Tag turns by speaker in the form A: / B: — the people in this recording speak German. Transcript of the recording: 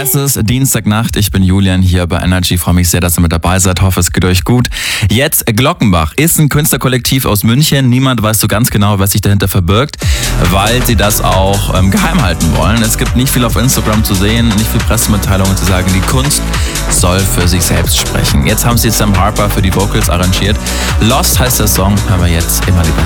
A: Es ist Dienstagnacht, ich bin Julian hier bei Energy, freue mich sehr, dass ihr mit dabei seid, hoffe es geht euch gut. Jetzt Glockenbach ist ein Künstlerkollektiv aus München, niemand weiß so ganz genau, was sich dahinter verbirgt, weil sie das auch geheim halten wollen. Es gibt nicht viel auf Instagram zu sehen, nicht viel Pressemitteilungen zu sagen, die Kunst soll für sich selbst sprechen. Jetzt haben sie Sam Harper für die Vocals arrangiert. Lost heißt der Song, aber jetzt immer lieber